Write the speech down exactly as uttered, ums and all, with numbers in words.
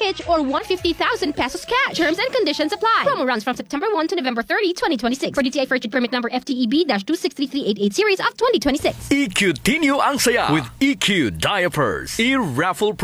fridge or one hundred fifty thousand pesos cash. Terms and conditions apply. Promo runs from September first to November thirtieth, twenty twenty-six. For D T I Purchase Permit number F T E B two six three three eight eight series of twenty twenty-six. E Q Tinyo ang saya with E Q Diapers. E-raffle